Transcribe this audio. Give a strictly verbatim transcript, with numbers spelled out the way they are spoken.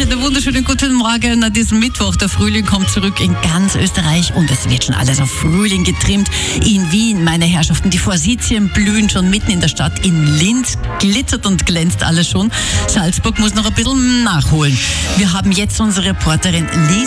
einen wunderschönen guten Morgen an diesem Mittwoch. Der Frühling kommt zurück in ganz Österreich und es wird schon alles auf Frühling getrimmt. In Wien, meine Herrschaften, die Forsythien blühen schon mitten in der Stadt. In Linz glitzert und glänzt alles schon. Salzburg muss noch ein bisschen nachholen. Wir haben jetzt unsere Reporterin Lisa